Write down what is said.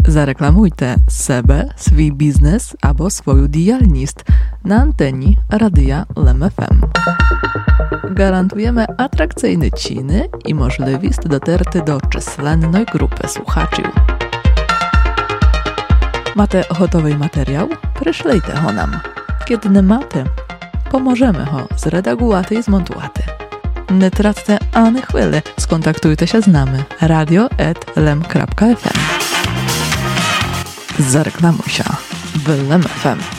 Зарекламуйте себе, свій бізнес або свою діяльність на antені Radia LEM FM. Гарантуємо атракційні ціни і можливість дотерти до численної групи слухачів. Маєте готовий матеріал? Пришлійте його нам. Kiedy не маєте, поможемо його зредагувати і змонтувати. Не тратьте ані хвилі, сконтактуйтеся з нами radio@lem.fm. Zareklamuj się w LEM FM.